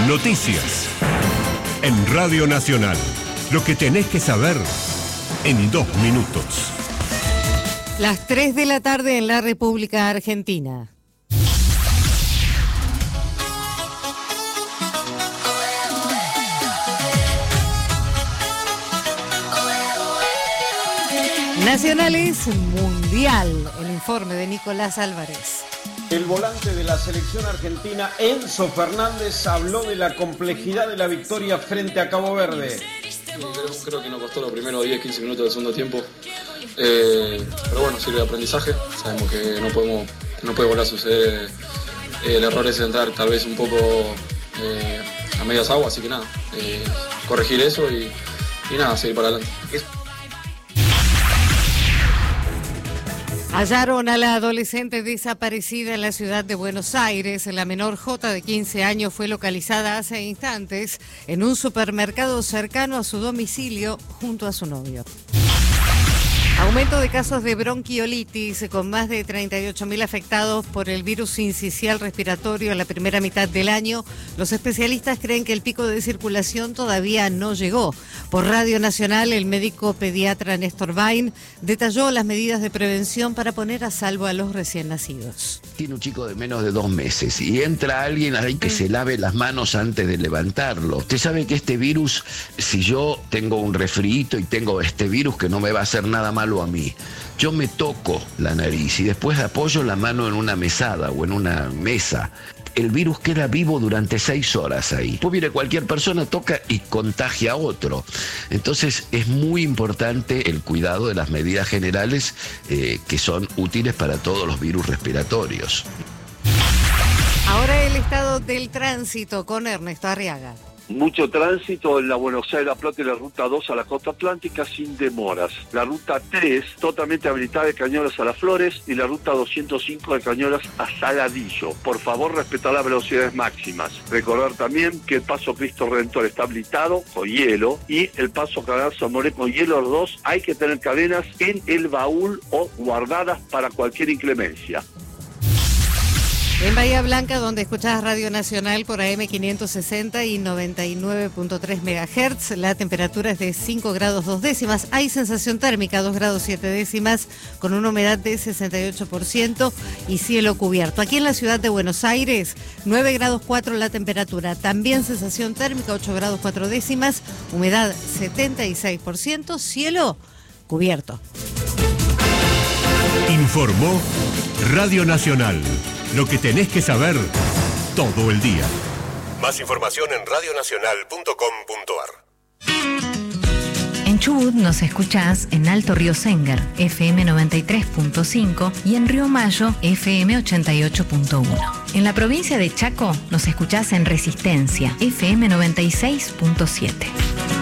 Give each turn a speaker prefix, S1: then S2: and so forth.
S1: Noticias. En Radio Nacional. Lo que tenés que saber en 2 minutos.
S2: Las 3 de la tarde en la República Argentina. Nacional es mundial. El informe de Nicolás Álvarez.
S3: El volante de la selección argentina, Enzo Fernández, habló de la complejidad de la victoria frente a Cabo Verde.
S4: Creo que nos costó los primeros 10-15 minutos del segundo tiempo. Pero bueno, sirve de aprendizaje. Sabemos que no puede volver a suceder el error es entrar tal vez un poco a medias aguas, así que nada, corregir eso y nada, seguir para adelante.
S2: Hallaron a la adolescente desaparecida en la ciudad de Buenos Aires. La menor J de 15 años fue localizada hace instantes en un supermercado cercano a su domicilio junto a su novio. Aumento de casos de bronquiolitis con más de 38.000 afectados por el virus sincicial respiratorio en la primera mitad del año. Los especialistas creen que el pico de circulación todavía no llegó. Por Radio Nacional, el médico pediatra Néstor Bain detalló las medidas de prevención para poner a salvo a los recién nacidos.
S5: Tiene un chico de menos de 2 meses y entra alguien ahí que se lave las manos antes de levantarlo. Usted sabe que este virus, si yo tengo un resfriito y tengo este virus que no me va a hacer nada malo a mí, yo me toco la nariz y después apoyo la mano en una mesada o en una mesa. El virus queda vivo durante 6 horas ahí. Después viene cualquier persona, toca y contagia a otro. Entonces es muy importante el cuidado de las medidas generales que son útiles para todos los virus respiratorios.
S2: Ahora el estado del tránsito con Ernesto Arriaga.
S6: Mucho tránsito en la Buenos Aires, La Plata y la Ruta 2 a la costa atlántica sin demoras. La Ruta 3 totalmente habilitada de Cañuelas a Las Flores y la Ruta 205 de Cañuelas a Saladillo. Por favor, respetar las velocidades máximas. Recordar también que el Paso Cristo Redentor está habilitado con hielo y el Paso Canal San Moré con hielo. Los dos hay que tener cadenas en el baúl o guardadas para cualquier inclemencia.
S2: En Bahía Blanca, donde escuchás Radio Nacional por AM 560 y 99.3 MHz, la temperatura es de 5 grados 2 décimas. Hay sensación térmica 2 grados 7 décimas con una humedad de 68% y cielo cubierto. Aquí en la ciudad de Buenos Aires, 9 grados 4 la temperatura. También sensación térmica 8 grados 4 décimas, humedad 76%, cielo cubierto.
S1: Informó Radio Nacional. Lo que tenés que saber todo el día. Más información en radionacional.com.ar.
S7: En Chubut nos escuchás en Alto Río Sénger, FM 93.5 y en Río Mayo, FM 88.1. En la provincia de Chaco nos escuchás en Resistencia, FM 96.7.